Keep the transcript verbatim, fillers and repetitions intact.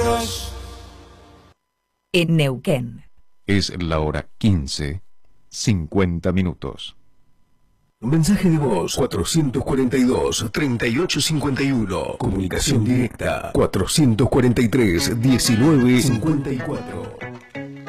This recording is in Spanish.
En Neuquén. Es la hora quince, cincuenta minutos. Mensaje de voz cuatrocientos cuarenta y dos, treinta y ocho cincuenta y uno. Comunicación directa cuatrocientos cuarenta y tres, diecinueve cincuenta y cuatro.